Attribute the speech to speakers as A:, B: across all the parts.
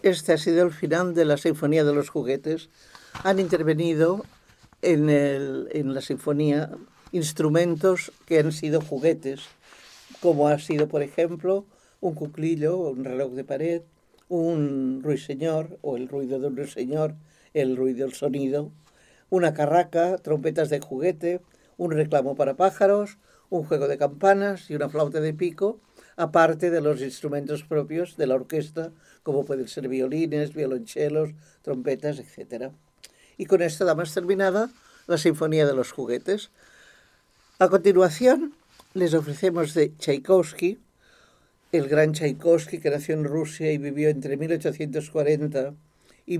A: Este ha sido el final de la Sinfonía de los Juguetes. Han intervenido en la sinfonía instrumentos que han sido juguetes, como ha sido, por ejemplo, un cuclillo, un reloj de pared, un ruiseñor o el ruido de un ruiseñor, el ruido, el sonido, una carraca, trompetas de juguete, un reclamo para pájaros, un juego de campanas y una flauta de pico, aparte de los instrumentos propios de la orquesta, como pueden ser violines, violonchelos, trompetas, etc. Y con esto damos terminada la Sinfonía de los Juguetes. A continuación, les ofrecemos de Tchaikovsky, el gran Tchaikovsky, que nació en Rusia y vivió entre 1840 y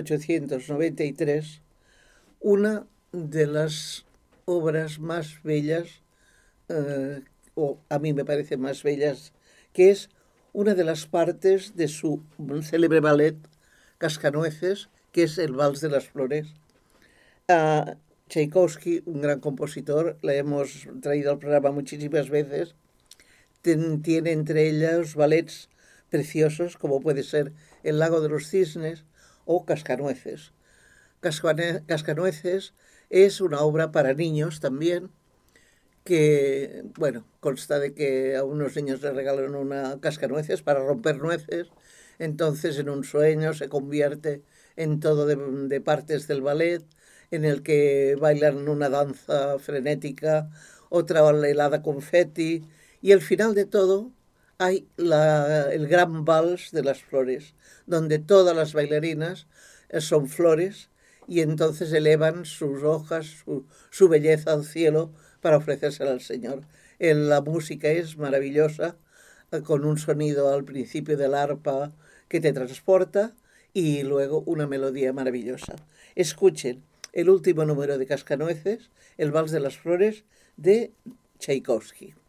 A: 1893, una de las obras más bellas, o a mí me parece más bellas, que es una de las partes de su célebre ballet Cascanueces, que es el Vals de las Flores. A Tchaikovsky, un gran compositor, la hemos traído al programa muchísimas veces. Tiene entre ellas ballets preciosos, como puede ser El lago de los cisnes o Cascanueces. Cascanueces es una obra para niños también, que, bueno, consta de que a unos niños les regalan una cascanueces para romper nueces, entonces en un sueño se convierte en todo de partes del ballet, en el que bailan una danza frenética, otra helada confeti, y al final de todo hay el gran vals de las flores, donde todas las bailarinas son flores y entonces elevan sus hojas, su belleza al cielo para ofrecérsela al Señor. La música es maravillosa, con un sonido al principio del arpa que te transporta y luego una melodía maravillosa. Escuchen el último número de Cascanueces, el Vals de las Flores de Tchaikovsky.